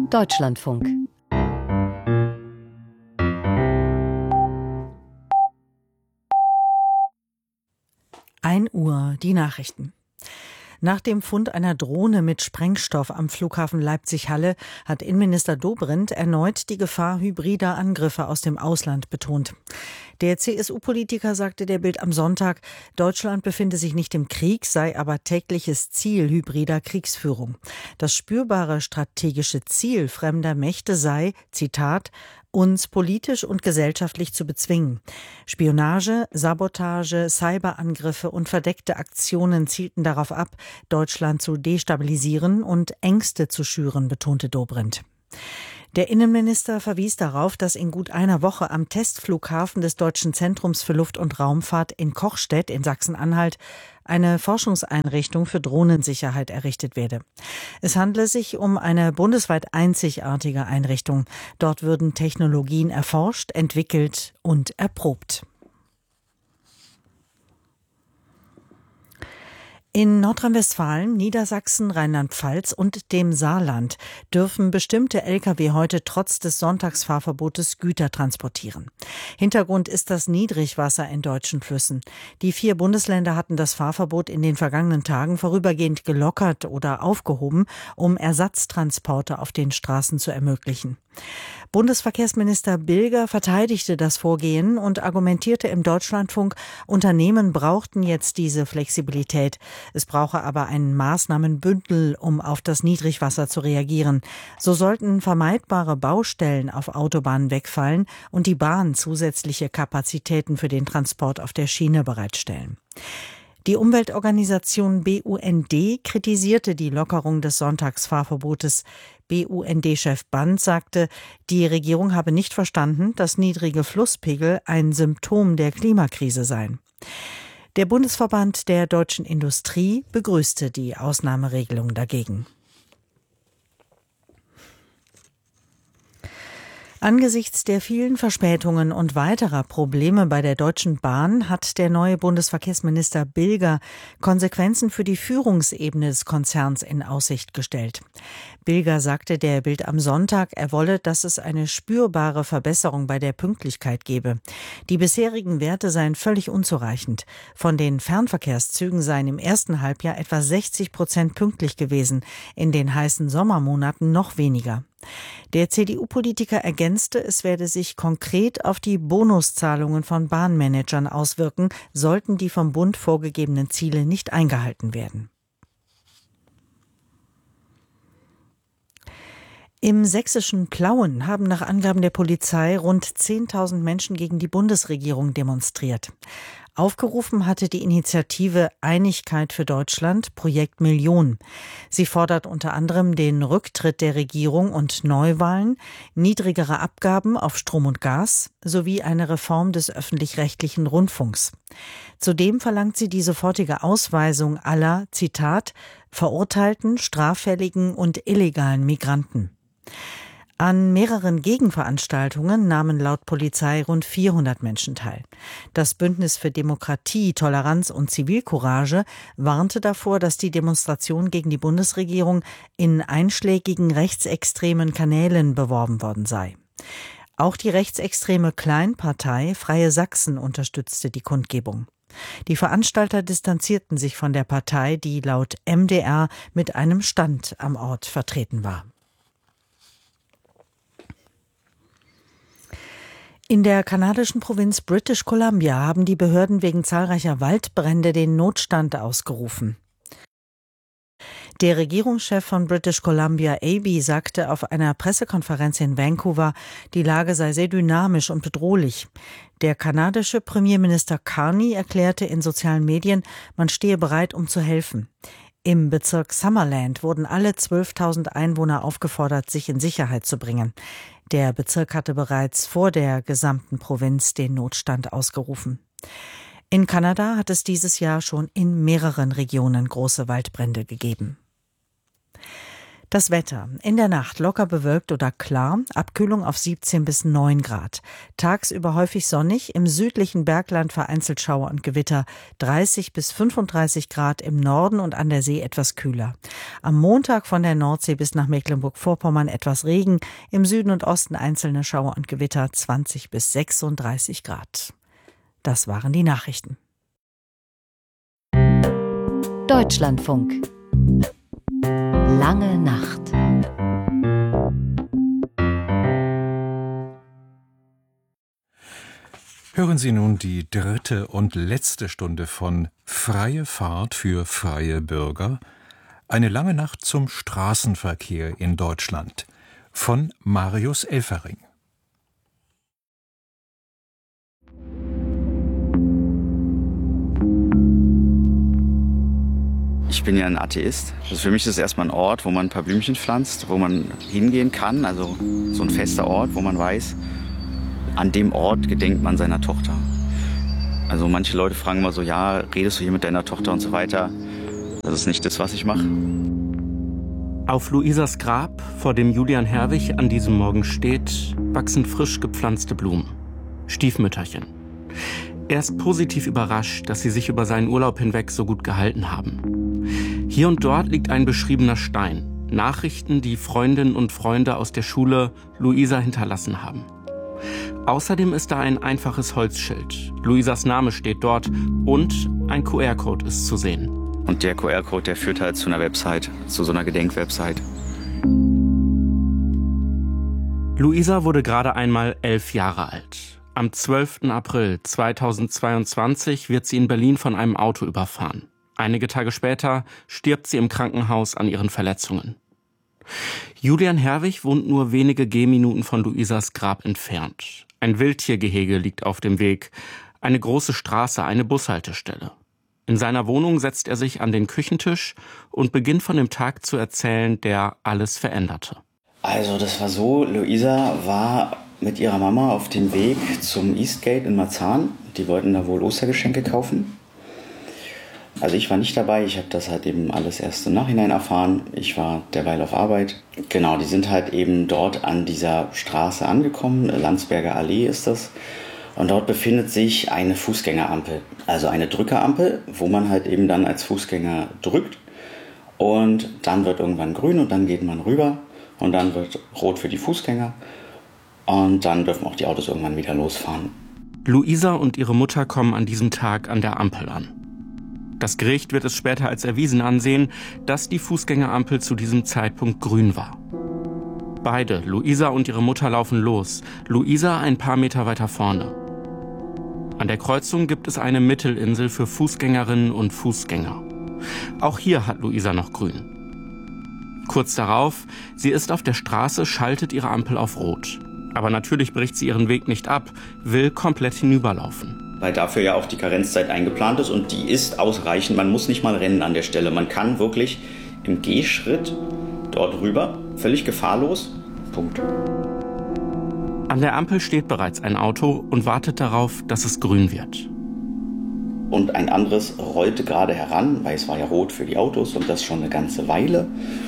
Deutschlandfunk. 1 Uhr, die Nachrichten. Nach dem Fund einer Drohne mit Sprengstoff am Flughafen Leipzig-Halle hat Innenminister Dobrindt erneut die Gefahr hybrider Angriffe aus dem Ausland betont. Der CSU-Politiker sagte der Bild am Sonntag, Deutschland befinde sich nicht im Krieg, sei aber tägliches Ziel hybrider Kriegsführung. Das spürbare strategische Ziel fremder Mächte sei, Zitat, uns politisch und gesellschaftlich zu bezwingen. Spionage, Sabotage, Cyberangriffe und verdeckte Aktionen zielten darauf ab, Deutschland zu destabilisieren und Ängste zu schüren, betonte Dobrindt. Der Innenminister verwies darauf, dass in gut einer Woche am Testflughafen des Deutschen Zentrums für Luft- und Raumfahrt in Kochstedt in Sachsen-Anhalt eine Forschungseinrichtung für Drohnensicherheit errichtet werde. Es handle sich um eine bundesweit einzigartige Einrichtung. Dort würden Technologien erforscht, entwickelt und erprobt. In Nordrhein-Westfalen, Niedersachsen, Rheinland-Pfalz und dem Saarland dürfen bestimmte Lkw heute trotz des Sonntagsfahrverbotes Güter transportieren. Hintergrund ist das Niedrigwasser in deutschen Flüssen. Die 4 Bundesländer hatten das Fahrverbot in den vergangenen Tagen vorübergehend gelockert oder aufgehoben, um Ersatztransporte auf den Straßen zu ermöglichen. Bundesverkehrsminister Bilger verteidigte das Vorgehen und argumentierte im Deutschlandfunk, Unternehmen brauchten jetzt diese Flexibilität. Es brauche aber ein Maßnahmenbündel, um auf das Niedrigwasser zu reagieren. So sollten vermeidbare Baustellen auf Autobahnen wegfallen und die Bahn zusätzliche Kapazitäten für den Transport auf der Schiene bereitstellen. Die Umweltorganisation BUND kritisierte die Lockerung des Sonntagsfahrverbotes. BUND-Chef Band sagte, die Regierung habe nicht verstanden, dass niedrige Flusspegel ein Symptom der Klimakrise seien. Der Bundesverband der deutschen Industrie begrüßte die Ausnahmeregelung dagegen. Angesichts der vielen Verspätungen und weiterer Probleme bei der Deutschen Bahn hat der neue Bundesverkehrsminister Bilger Konsequenzen für die Führungsebene des Konzerns in Aussicht gestellt. Bilger sagte der Bild am Sonntag, er wolle, dass es eine spürbare Verbesserung bei der Pünktlichkeit gebe. Die bisherigen Werte seien völlig unzureichend. Von den Fernverkehrszügen seien im ersten Halbjahr etwa 60% pünktlich gewesen, in den heißen Sommermonaten noch weniger. Der CDU-Politiker ergänzte, es werde sich konkret auf die Bonuszahlungen von Bahnmanagern auswirken, sollten die vom Bund vorgegebenen Ziele nicht eingehalten werden. Im sächsischen Plauen haben nach Angaben der Polizei rund 10.000 Menschen gegen die Bundesregierung demonstriert. Aufgerufen hatte die Initiative Einigkeit für Deutschland, Projekt Million. Sie fordert unter anderem den Rücktritt der Regierung und Neuwahlen, niedrigere Abgaben auf Strom und Gas sowie eine Reform des öffentlich-rechtlichen Rundfunks. Zudem verlangt sie die sofortige Ausweisung aller, Zitat, verurteilten, straffälligen und illegalen Migranten. An mehreren Gegenveranstaltungen nahmen laut Polizei rund 400 Menschen teil. Das Bündnis für Demokratie, Toleranz und Zivilcourage warnte davor, dass die Demonstration gegen die Bundesregierung in einschlägigen rechtsextremen Kanälen beworben worden sei. Auch die rechtsextreme Kleinpartei Freie Sachsen unterstützte die Kundgebung. Die Veranstalter distanzierten sich von der Partei, die laut MdR mit einem Stand am Ort vertreten war. In der kanadischen Provinz British Columbia haben die Behörden wegen zahlreicher Waldbrände den Notstand ausgerufen. Der Regierungschef von British Columbia, Aby, sagte auf einer Pressekonferenz in Vancouver, die Lage sei sehr dynamisch und bedrohlich. Der kanadische Premierminister Carney erklärte in sozialen Medien, man stehe bereit, um zu helfen. Im Bezirk Summerland wurden alle 12.000 Einwohner aufgefordert, sich in Sicherheit zu bringen. Der Bezirk hatte bereits vor der gesamten Provinz den Notstand ausgerufen. In Kanada hat es dieses Jahr schon in mehreren Regionen große Waldbrände gegeben. Das Wetter. In der Nacht locker bewölkt oder klar, Abkühlung auf 17 bis 9 Grad. Tagsüber häufig sonnig, im südlichen Bergland vereinzelt Schauer und Gewitter, 30 bis 35 Grad im Norden und an der See etwas kühler. Am Montag von der Nordsee bis nach Mecklenburg-Vorpommern etwas Regen, im Süden und Osten einzelne Schauer und Gewitter, 20 bis 36 Grad. Das waren die Nachrichten. Deutschlandfunk. Lange Nacht. Hören Sie nun die dritte und letzte Stunde von Freie Fahrt für freie Bürger. Eine lange Nacht zum Straßenverkehr in Deutschland von Marius Elfering. Ich bin ja ein Atheist. Also für mich ist es erstmal ein Ort, wo man ein paar Blümchen pflanzt, wo man hingehen kann. Also so ein fester Ort, wo man weiß, an dem Ort gedenkt man seiner Tochter. Also manche Leute fragen immer so, ja, redest du hier mit deiner Tochter und so weiter. Das ist nicht das, was ich mache. Auf Luisas Grab, vor dem Julian Herwig an diesem Morgen steht, wachsen frisch gepflanzte Blumen. Stiefmütterchen. Er ist positiv überrascht, dass sie sich über seinen Urlaub hinweg so gut gehalten haben. Hier und dort liegt ein beschriebener Stein. Nachrichten, die Freundinnen und Freunde aus der Schule Luisa hinterlassen haben. Außerdem ist da ein einfaches Holzschild. Luisas Name steht dort und ein QR-Code ist zu sehen. Und der QR-Code, der führt halt zu einer Website, zu so einer Gedenkwebsite. Luisa wurde gerade einmal 11 Jahre alt. Am 12. April 2022 wird sie in Berlin von einem Auto überfahren. Einige Tage später stirbt sie im Krankenhaus an ihren Verletzungen. Julian Herwig wohnt nur wenige Gehminuten von Luisas Grab entfernt. Ein Wildtiergehege liegt auf dem Weg, eine große Straße, eine Bushaltestelle. In seiner Wohnung setzt er sich an den Küchentisch und beginnt von dem Tag zu erzählen, der alles veränderte. Also das war so, Luisa war mit ihrer Mama auf dem Weg zum Eastgate in Marzahn. Die wollten da wohl Ostergeschenke kaufen. Also ich war nicht dabei, ich habe das halt eben alles erst im Nachhinein erfahren. Ich war derweil auf Arbeit. Genau, die sind halt eben dort an dieser Straße angekommen, Landsberger Allee ist das. Und dort befindet sich eine Fußgängerampel, also eine Drückerampel, wo man halt eben dann als Fußgänger drückt. Und dann wird irgendwann grün und dann geht man rüber und dann wird rot für die Fußgänger. Und dann dürfen auch die Autos irgendwann wieder losfahren. Luisa und ihre Mutter kommen an diesem Tag an der Ampel an. Das Gericht wird es später als erwiesen ansehen, dass die Fußgängerampel zu diesem Zeitpunkt grün war. Beide, Luisa und ihre Mutter, laufen los. Luisa ein paar Meter weiter vorne. An der Kreuzung gibt es eine Mittelinsel für Fußgängerinnen und Fußgänger. Auch hier hat Luisa noch grün. Kurz darauf, sie ist auf der Straße, schaltet ihre Ampel auf Rot. Aber natürlich bricht sie ihren Weg nicht ab, will komplett hinüberlaufen. Weil dafür ja auch die Karenzzeit eingeplant ist und die ist ausreichend. Man muss nicht mal rennen an der Stelle. Man kann wirklich im Gehschritt dort rüber, völlig gefahrlos. Punkt. An der Ampel steht bereits ein Auto und wartet darauf, dass es grün wird. Und ein anderes rollte gerade heran, weil es war ja rot für die Autos und das schon eine ganze Weile.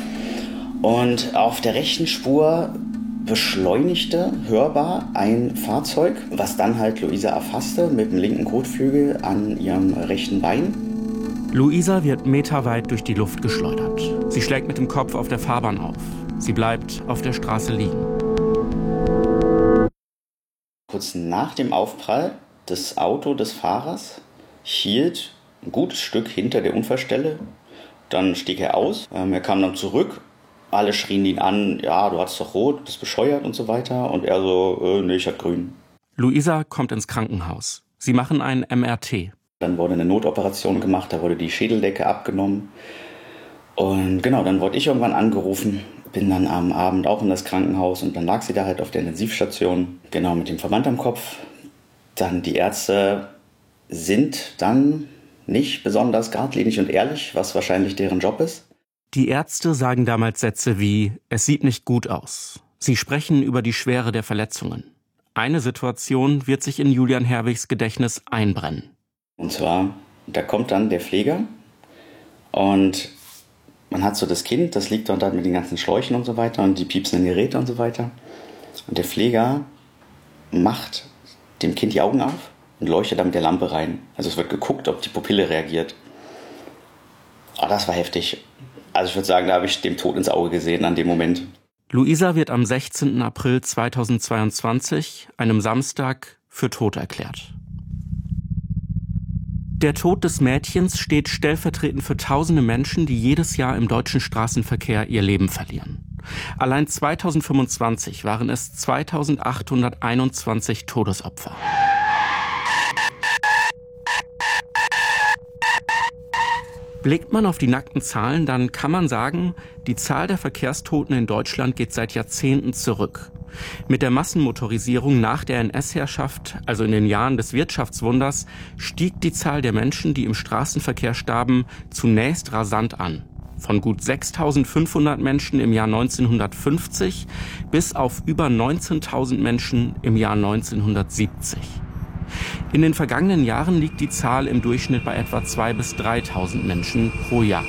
Und auf der rechten Spur beschleunigte hörbar ein Fahrzeug, was dann halt Luisa erfasste mit dem linken Kotflügel an ihrem rechten Bein. Luisa wird meterweit durch die Luft geschleudert. Sie schlägt mit dem Kopf auf der Fahrbahn auf. Sie bleibt auf der Straße liegen. Kurz nach dem Aufprall, das Auto des Fahrers hielt ein gutes Stück hinter der Unfallstelle. Dann stieg er aus, er kam dann zurück. Alle schrien ihn an, ja, du hattest doch rot, bist bescheuert und so weiter. Und er so, nee, ich hatte grün. Luisa kommt ins Krankenhaus. Sie machen einen MRT. Dann wurde eine Notoperation gemacht, da wurde die Schädeldecke abgenommen. Und genau, dann wurde ich irgendwann angerufen, bin dann am Abend auch in das Krankenhaus und dann lag sie da halt auf der Intensivstation, genau mit dem Verband am Kopf. Dann die Ärzte sind dann nicht besonders geradlinig und ehrlich, was wahrscheinlich deren Job ist. Die Ärzte sagen damals Sätze wie, es sieht nicht gut aus. Sie sprechen über die Schwere der Verletzungen. Eine Situation wird sich in Julian Herwigs Gedächtnis einbrennen. Und zwar, da kommt dann der Pfleger und Man hat so das Kind, das liegt dort mit den ganzen Schläuchen und so weiter und die piepsenden Geräte und so weiter. Und der Pfleger macht dem Kind die Augen auf und leuchtet da mit der Lampe rein. Also es wird geguckt, ob die Pupille reagiert. Oh, das war heftig. Also ich würde sagen, da habe ich dem Tod ins Auge gesehen an dem Moment. Luisa wird am 16. April 2022, einem Samstag, für tot erklärt. Der Tod des Mädchens steht stellvertretend für tausende Menschen, die jedes Jahr im deutschen Straßenverkehr ihr Leben verlieren. Allein 2025 waren es 2821 Todesopfer. Blickt man auf die nackten Zahlen, dann kann man sagen, die Zahl der Verkehrstoten in Deutschland geht seit Jahrzehnten zurück. Mit der Massenmotorisierung nach der NS-Herrschaft, also in den Jahren des Wirtschaftswunders, stieg die Zahl der Menschen, die im Straßenverkehr starben, zunächst rasant an. Von gut 6.500 Menschen im Jahr 1950 bis auf über 19.000 Menschen im Jahr 1970. In den vergangenen Jahren liegt die Zahl im Durchschnitt bei etwa 2.000 bis 3.000 Menschen pro Jahr.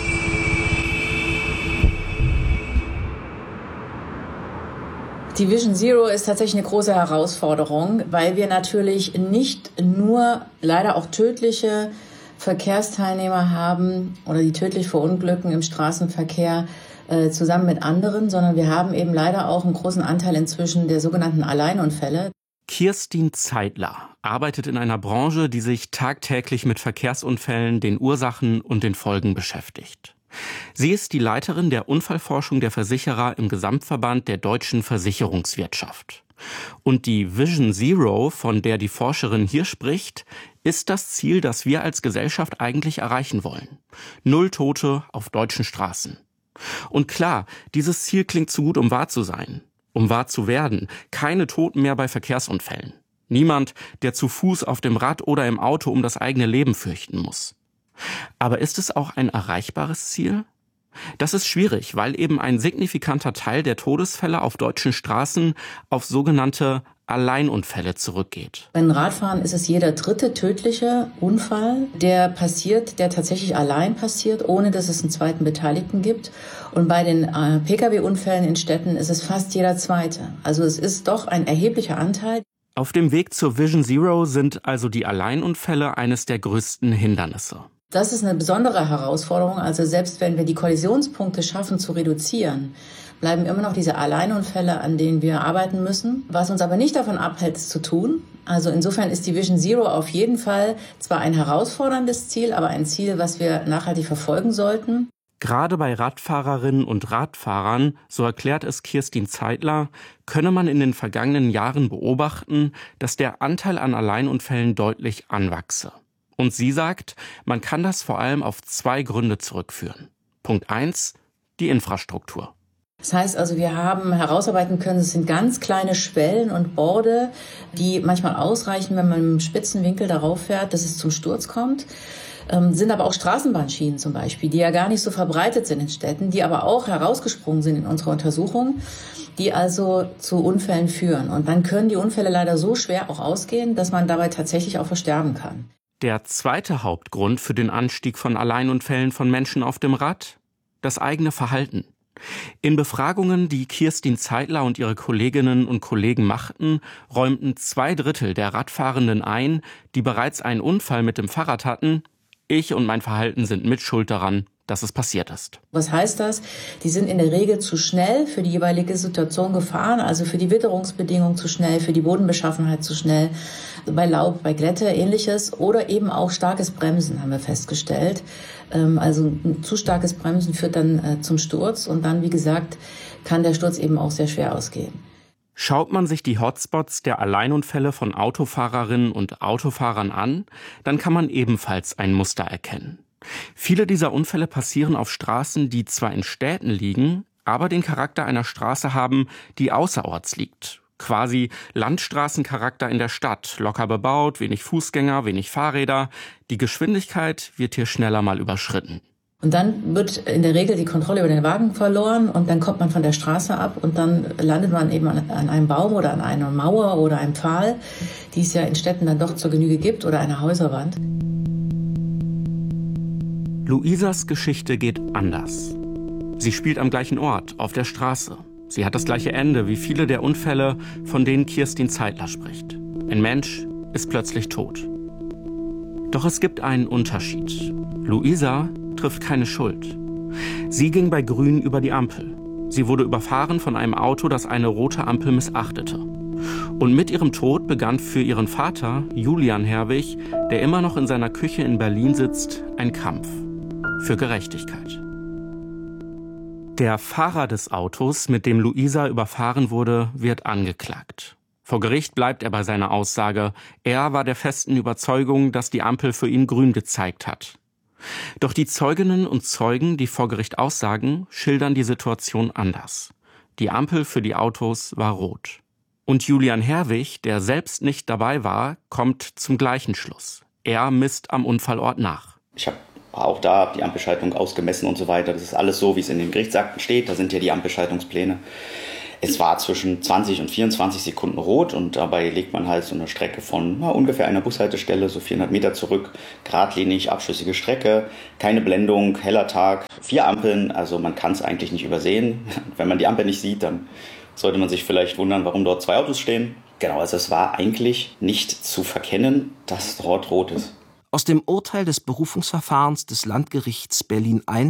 Die Vision Zero ist tatsächlich eine große Herausforderung, weil wir natürlich nicht nur leider auch tödliche Verkehrsteilnehmer haben oder die tödlich verunglücken im Straßenverkehr zusammen mit anderen, sondern wir haben eben leider auch einen großen Anteil inzwischen der sogenannten Alleinunfälle. Kirstin Zeitler arbeitet in einer Branche, die sich tagtäglich mit Verkehrsunfällen, den Ursachen und den Folgen beschäftigt. Sie ist die Leiterin der Unfallforschung der Versicherer im Gesamtverband der deutschen Versicherungswirtschaft. Und die Vision Zero, von der die Forscherin hier spricht, ist das Ziel, das wir als Gesellschaft eigentlich erreichen wollen. 0 Tote auf deutschen Straßen. Und klar, dieses Ziel klingt zu gut, um wahr zu sein. Um wahr zu werden, keine Toten mehr bei Verkehrsunfällen. Niemand, der zu Fuß, auf dem Rad oder im Auto um das eigene Leben fürchten muss. Aber ist es auch ein erreichbares Ziel? Das ist schwierig, weil eben ein signifikanter Teil der Todesfälle auf deutschen Straßen auf sogenannte Alleinunfälle zurückgeht. Beim Radfahren ist es jeder 3. tödliche Unfall, der tatsächlich allein passiert, ohne dass es einen zweiten Beteiligten gibt. Und bei den Pkw-Unfällen in Städten ist es fast jeder 2. Also es ist doch ein erheblicher Anteil. Auf dem Weg zur Vision Zero sind also die Alleinunfälle eines der größten Hindernisse. Das ist eine besondere Herausforderung. Also selbst wenn wir die Kollisionspunkte schaffen zu reduzieren, bleiben immer noch diese Alleinunfälle, an denen wir arbeiten müssen, was uns aber nicht davon abhält, es zu tun. Also insofern ist die Vision Zero auf jeden Fall zwar ein herausforderndes Ziel, aber ein Ziel, was wir nachhaltig verfolgen sollten. Gerade bei Radfahrerinnen und Radfahrern, so erklärt es Kirstin Zeitler, könne man in den vergangenen Jahren beobachten, dass der Anteil an Alleinunfällen deutlich anwachse. Und sie sagt, man kann das vor allem auf 2 Gründe zurückführen. Punkt 1, die Infrastruktur. Das heißt also, wir haben herausarbeiten können, es sind ganz kleine Schwellen und Borde, die manchmal ausreichen, wenn man im spitzen Winkel darauf fährt, dass es zum Sturz kommt. Sind aber auch Straßenbahnschienen zum Beispiel, die ja gar nicht so verbreitet sind in Städten, die aber auch herausgesprungen sind in unserer Untersuchung, die also zu Unfällen führen. Und dann können die Unfälle leider so schwer auch ausgehen, dass man dabei tatsächlich auch versterben kann. Der zweite Hauptgrund für den Anstieg von Alleinunfällen von Menschen auf dem Rad? Das eigene Verhalten. In Befragungen, die Kirstin Zeitler und ihre Kolleginnen und Kollegen machten, räumten 2/3 der Radfahrenden ein, die bereits einen Unfall mit dem Fahrrad hatten: Ich und mein Verhalten sind mit schuld daran, dass es passiert ist. Was heißt das? Die sind in der Regel zu schnell für die jeweilige Situation gefahren, also für die Witterungsbedingungen zu schnell, für die Bodenbeschaffenheit zu schnell, bei Laub, bei Glätte, ähnliches, oder eben auch starkes Bremsen, haben wir festgestellt. Also ein zu starkes Bremsen führt dann zum Sturz und dann, wie gesagt, kann der Sturz eben auch sehr schwer ausgehen. Schaut man sich die Hotspots der Alleinunfälle von Autofahrerinnen und Autofahrern an, dann kann man ebenfalls ein Muster erkennen. Viele dieser Unfälle passieren auf Straßen, die zwar in Städten liegen, aber den Charakter einer Straße haben, die außerorts liegt. Quasi Landstraßencharakter in der Stadt, locker bebaut, wenig Fußgänger, wenig Fahrräder. Die Geschwindigkeit wird hier schneller mal überschritten. Und dann wird in der Regel die Kontrolle über den Wagen verloren und dann kommt man von der Straße ab und dann landet man eben an einem Baum oder an einer Mauer oder einem Pfahl, die es ja in Städten dann doch zur Genüge gibt, oder einer Häuserwand. Luisas Geschichte geht anders. Sie spielt am gleichen Ort, auf der Straße. Sie hat das gleiche Ende wie viele der Unfälle, von denen Kirstin Zeitler spricht. Ein Mensch ist plötzlich tot. Doch es gibt einen Unterschied. Luisa trifft keine Schuld. Sie ging bei Grün über die Ampel. Sie wurde überfahren von einem Auto, das eine rote Ampel missachtete. Und mit ihrem Tod begann für ihren Vater, Julian Herwig, der immer noch in seiner Küche in Berlin sitzt, ein Kampf für Gerechtigkeit. Der Fahrer des Autos, mit dem Luisa überfahren wurde, wird angeklagt. Vor Gericht bleibt er bei seiner Aussage, er war der festen Überzeugung, dass die Ampel für ihn grün gezeigt hat. Doch die Zeuginnen und Zeugen, die vor Gericht aussagen, schildern die Situation anders. Die Ampel für die Autos war rot. Und Julian Herwig, der selbst nicht dabei war, kommt zum gleichen Schluss. Er misst am Unfallort nach. Ich habe auch da die Ampelschaltung ausgemessen und so weiter. Das ist alles so, wie es in den Gerichtsakten steht. Da sind ja die Ampelschaltungspläne. Es war zwischen 20 und 24 Sekunden rot und dabei legt man halt so eine Strecke von ungefähr einer Bushaltestelle, so 400 Meter zurück, geradlinig, abschüssige Strecke, keine Blendung, heller Tag, 4 Ampeln, also man kann es eigentlich nicht übersehen. Wenn man die Ampel nicht sieht, dann sollte man sich vielleicht wundern, warum dort 2 Autos stehen. Genau, also es war eigentlich nicht zu verkennen, dass dort rot ist. Aus dem Urteil des Berufungsverfahrens des Landgerichts Berlin I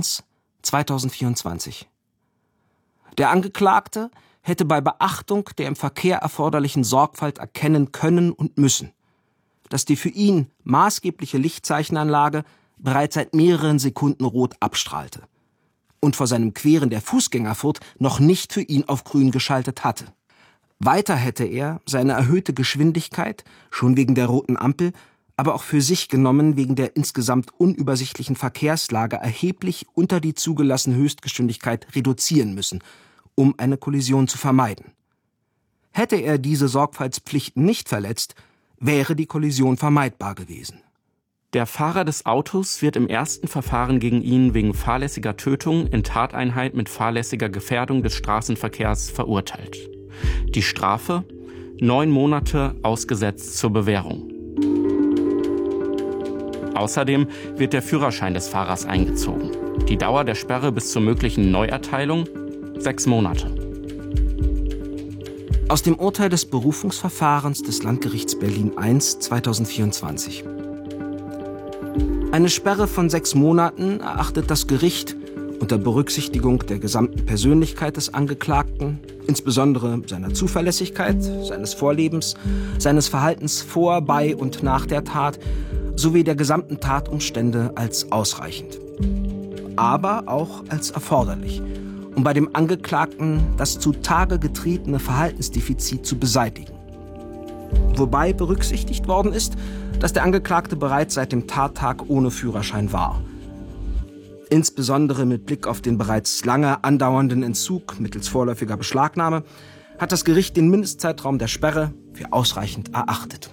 2024. Der Angeklagte hätte bei Beachtung der im Verkehr erforderlichen Sorgfalt erkennen können und müssen, dass die für ihn maßgebliche Lichtzeichenanlage bereits seit mehreren Sekunden rot abstrahlte und vor seinem Queren der Fußgängerfurt noch nicht für ihn auf grün geschaltet hatte. Weiter hätte er seine erhöhte Geschwindigkeit, schon wegen der roten Ampel, aber auch für sich genommen wegen der insgesamt unübersichtlichen Verkehrslage erheblich unter die zugelassene Höchstgeschwindigkeit reduzieren müssen, um eine Kollision zu vermeiden. Hätte er diese Sorgfaltspflichten nicht verletzt, wäre die Kollision vermeidbar gewesen. Der Fahrer des Autos wird im ersten Verfahren gegen ihn wegen fahrlässiger Tötung in Tateinheit mit fahrlässiger Gefährdung des Straßenverkehrs verurteilt. Die Strafe: 9 Monate ausgesetzt zur Bewährung. Außerdem wird der Führerschein des Fahrers eingezogen. Die Dauer der Sperre bis zur möglichen Neuerteilung: 6 Monate. Aus dem Urteil des Berufungsverfahrens des Landgerichts Berlin I 2024. Eine Sperre von 6 Monaten erachtet das Gericht unter Berücksichtigung der gesamten Persönlichkeit des Angeklagten, insbesondere seiner Zuverlässigkeit, seines Vorlebens, seines Verhaltens vor, bei und nach der Tat sowie der gesamten Tatumstände als ausreichend, aber auch als erforderlich, um bei dem Angeklagten das zutage getretene Verhaltensdefizit zu beseitigen. Wobei berücksichtigt worden ist, dass der Angeklagte bereits seit dem Tattag ohne Führerschein war. Insbesondere mit Blick auf den bereits lange andauernden Entzug mittels vorläufiger Beschlagnahme hat das Gericht den Mindestzeitraum der Sperre für ausreichend erachtet.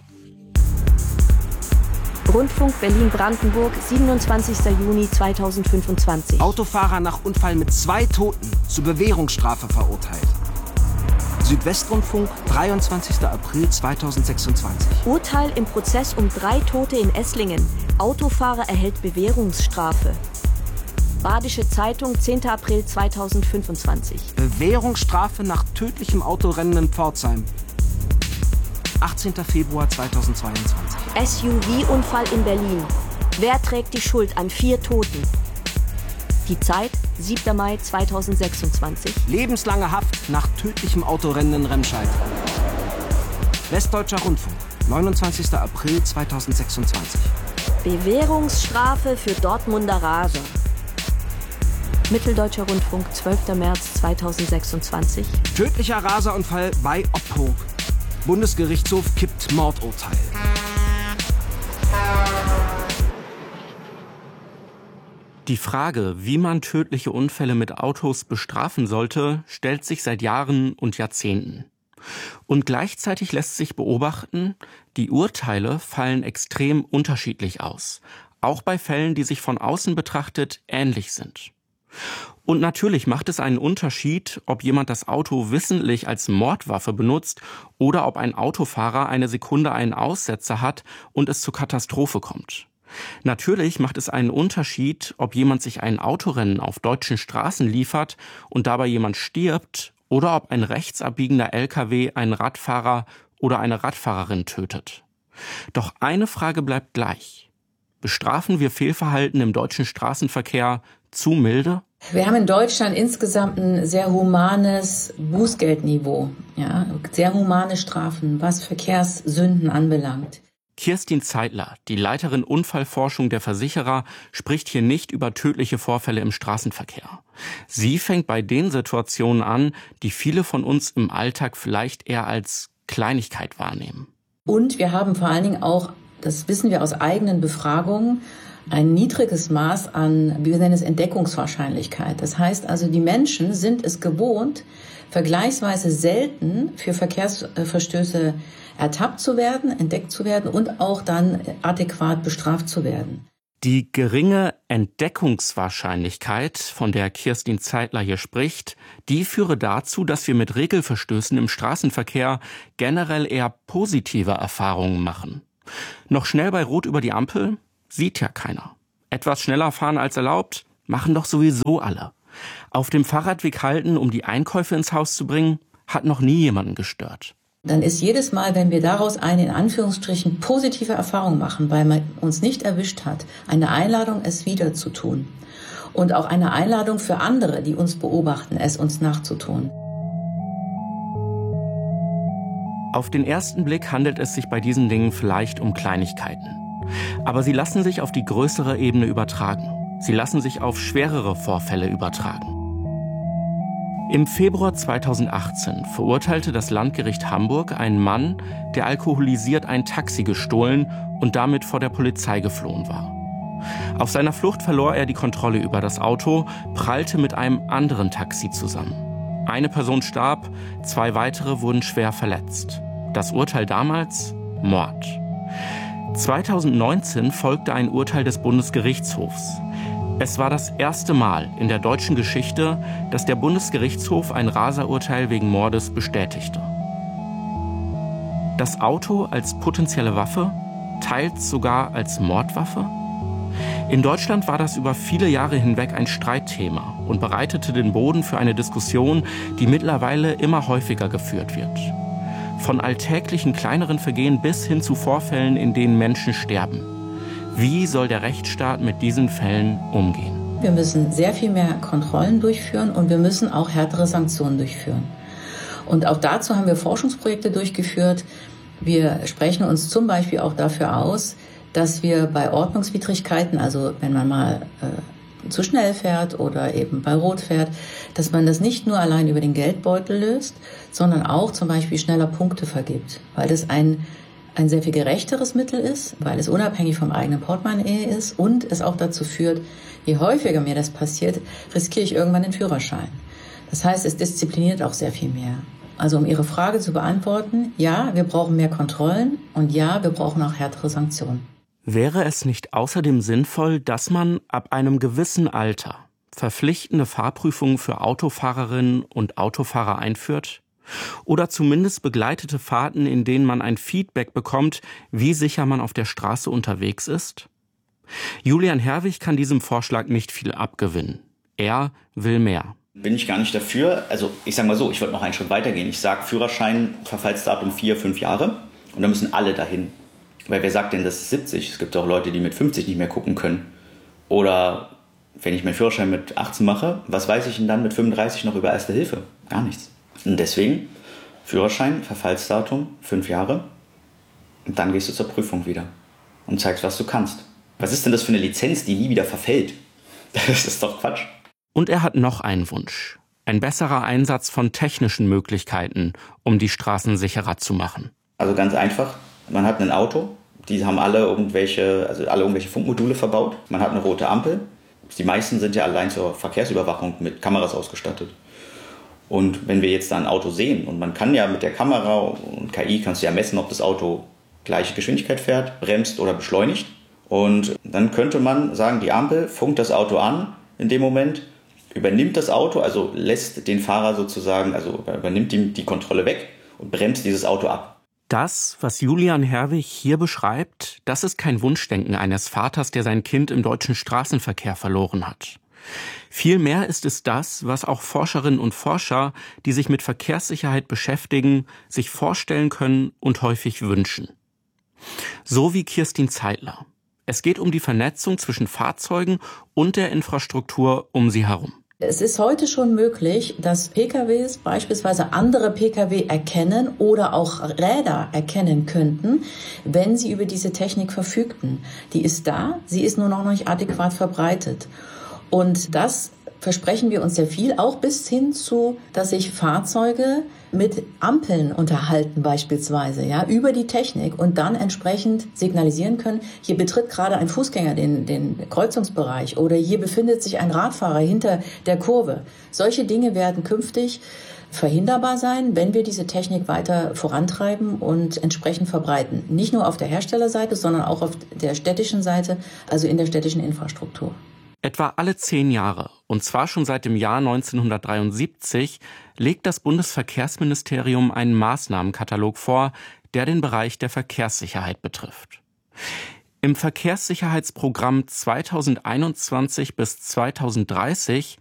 Rundfunk Berlin-Brandenburg, 27. Juni 2025. Autofahrer nach Unfall mit 2 Toten zu Bewährungsstrafe verurteilt. Südwestrundfunk, 23. April 2026. Urteil im Prozess um 3 Tote in Esslingen. Autofahrer erhält Bewährungsstrafe. Badische Zeitung, 10. April 2025. Bewährungsstrafe nach tödlichem Autorennen in Pforzheim. 18. Februar 2022. SUV-Unfall in Berlin. Wer trägt die Schuld an 4 Toten? Die Zeit, 7. Mai 2026. Lebenslange Haft nach tödlichem Autorennen in Remscheid. Westdeutscher Rundfunk, 29. April 2026. Bewährungsstrafe für Dortmunder Raser. Mitteldeutscher Rundfunk, 12. März 2026. Tödlicher Raserunfall bei Opphoek. Bundesgerichtshof kippt Mordurteil. Die Frage, wie man tödliche Unfälle mit Autos bestrafen sollte, stellt sich seit Jahren und Jahrzehnten. Und gleichzeitig lässt sich beobachten, die Urteile fallen extrem unterschiedlich aus. Auch bei Fällen, die sich von außen betrachtet ähnlich sind. Und natürlich macht es einen Unterschied, ob jemand das Auto wissentlich als Mordwaffe benutzt oder ob ein Autofahrer eine Sekunde einen Aussetzer hat und es zur Katastrophe kommt. Natürlich macht es einen Unterschied, ob jemand sich ein Autorennen auf deutschen Straßen liefert und dabei jemand stirbt oder ob ein rechtsabbiegender LKW einen Radfahrer oder eine Radfahrerin tötet. Doch eine Frage bleibt gleich. Bestrafen wir Fehlverhalten im deutschen Straßenverkehr zu milde? Wir haben in Deutschland insgesamt ein sehr humanes Bußgeldniveau, ja, sehr humane Strafen, was Verkehrssünden anbelangt. Kirstin Zeitler, die Leiterin Unfallforschung der Versicherer, spricht hier nicht über tödliche Vorfälle im Straßenverkehr. Sie fängt bei den Situationen an, die viele von uns im Alltag vielleicht eher als Kleinigkeit wahrnehmen. Und wir haben vor allen Dingen auch, das wissen wir aus eigenen Befragungen, ein niedriges Maß an, wir nennen es Entdeckungswahrscheinlichkeit. Das heißt also, die Menschen sind es gewohnt, vergleichsweise selten für Verkehrsverstöße ertappt zu werden, entdeckt zu werden und auch dann adäquat bestraft zu werden. Die geringe Entdeckungswahrscheinlichkeit, von der Kirstin Zeitler hier spricht, die führe dazu, dass wir mit Regelverstößen im Straßenverkehr generell eher positive Erfahrungen machen. Noch schnell bei Rot über die Ampel? Sieht ja keiner. Etwas schneller fahren als erlaubt? Machen doch sowieso alle. Auf dem Fahrradweg halten, um die Einkäufe ins Haus zu bringen? Hat noch nie jemanden gestört. Dann ist jedes Mal, wenn wir daraus eine in Anführungsstrichen positive Erfahrung machen, weil man uns nicht erwischt hat, eine Einladung, es wieder zu tun. Und auch eine Einladung für andere, die uns beobachten, es uns nachzutun. Auf den ersten Blick handelt es sich bei diesen Dingen vielleicht um Kleinigkeiten. Aber sie lassen sich auf die größere Ebene übertragen. Sie lassen sich auf schwerere Vorfälle übertragen. Im Februar 2018 verurteilte das Landgericht Hamburg einen Mann, der alkoholisiert ein Taxi gestohlen und damit vor der Polizei geflohen war. Auf seiner Flucht verlor er die Kontrolle über das Auto, prallte mit einem anderen Taxi zusammen. Eine Person starb, 2 weitere wurden schwer verletzt. Das Urteil damals? Mord. 2019 folgte ein Urteil des Bundesgerichtshofs. Es war das erste Mal in der deutschen Geschichte, dass der Bundesgerichtshof ein Raserurteil wegen Mordes bestätigte. Das Auto als potenzielle Waffe, teils sogar als Mordwaffe? In Deutschland war das über viele Jahre hinweg ein Streitthema und bereitete den Boden für eine Diskussion, die mittlerweile immer häufiger geführt wird. Von alltäglichen kleineren Vergehen bis hin zu Vorfällen, in denen Menschen sterben. Wie soll der Rechtsstaat mit diesen Fällen umgehen? Wir müssen sehr viel mehr Kontrollen durchführen und wir müssen auch härtere Sanktionen durchführen. Und auch dazu haben wir Forschungsprojekte durchgeführt. Wir sprechen uns zum Beispiel auch dafür aus, dass wir bei Ordnungswidrigkeiten, also wenn man mal zu schnell fährt oder eben bei Rot fährt, dass man das nicht nur allein über den Geldbeutel löst, sondern auch zum Beispiel schneller Punkte vergibt, weil das ein sehr viel gerechteres Mittel ist, weil es unabhängig vom eigenen Portemonnaie ist und es auch dazu führt, je häufiger mir das passiert, riskiere ich irgendwann den Führerschein. Das heißt, es diszipliniert auch sehr viel mehr. Also um Ihre Frage zu beantworten, ja, wir brauchen mehr Kontrollen und ja, wir brauchen auch härtere Sanktionen. Wäre es nicht außerdem sinnvoll, dass man ab einem gewissen Alter verpflichtende Fahrprüfungen für Autofahrerinnen und Autofahrer einführt? Oder zumindest begleitete Fahrten, in denen man ein Feedback bekommt, wie sicher man auf der Straße unterwegs ist? Julian Herwig kann diesem Vorschlag nicht viel abgewinnen. Er will mehr. Bin ich gar nicht dafür. Also ich sage mal so, ich würde noch einen Schritt weiter gehen. Ich sage Führerschein, Verfallsdatum 4-5 Jahre und dann müssen alle dahin. Weil wer sagt denn, das ist 70? Es gibt auch Leute, die mit 50 nicht mehr gucken können. Oder wenn ich meinen Führerschein mit 18 mache, was weiß ich denn dann mit 35 noch über Erste Hilfe? Gar nichts. Und deswegen Führerschein, Verfallsdatum 5 Jahre und dann gehst du zur Prüfung wieder und zeigst, was du kannst. Was ist denn das für eine Lizenz, die nie wieder verfällt? Das ist doch Quatsch. Und er hat noch einen Wunsch. Ein besserer Einsatz von technischen Möglichkeiten, um die Straßen sicherer zu machen. Also ganz einfach, man hat ein Auto, die haben alle irgendwelche Funkmodule verbaut. Man hat eine rote Ampel. Die meisten sind ja allein zur Verkehrsüberwachung mit Kameras ausgestattet. Und wenn wir jetzt da ein Auto sehen und man kann ja mit der Kamera und KI kannst du ja messen, ob das Auto gleiche Geschwindigkeit fährt, bremst oder beschleunigt. Und dann könnte man sagen, die Ampel funkt das Auto an in dem Moment, übernimmt das Auto, also lässt den Fahrer sozusagen, also übernimmt ihm die Kontrolle weg und bremst dieses Auto ab. Das, was Julian Herwig hier beschreibt, das ist kein Wunschdenken eines Vaters, der sein Kind im deutschen Straßenverkehr verloren hat. Vielmehr ist es das, was auch Forscherinnen und Forscher, die sich mit Verkehrssicherheit beschäftigen, sich vorstellen können und häufig wünschen. So wie Kirstin Zeitler. Es geht um die Vernetzung zwischen Fahrzeugen und der Infrastruktur um sie herum. Es ist heute schon möglich, dass PKWs beispielsweise andere PKW erkennen oder auch Räder erkennen könnten, wenn sie über diese Technik verfügten. Die ist da, sie ist nur noch nicht adäquat verbreitet. Und das versprechen wir uns sehr viel, auch bis hin zu, dass sich Fahrzeuge mit Ampeln unterhalten beispielsweise, ja, über die Technik und dann entsprechend signalisieren können, hier betritt gerade ein Fußgänger den Kreuzungsbereich oder hier befindet sich ein Radfahrer hinter der Kurve. Solche Dinge werden künftig verhinderbar sein, wenn wir diese Technik weiter vorantreiben und entsprechend verbreiten. Nicht nur auf der Herstellerseite, sondern auch auf der städtischen Seite, also in der städtischen Infrastruktur. Etwa alle 10 Jahre, und zwar schon seit dem Jahr 1973, legt das Bundesverkehrsministerium einen Maßnahmenkatalog vor, der den Bereich der Verkehrssicherheit betrifft. Im Verkehrssicherheitsprogramm 2021 bis 2030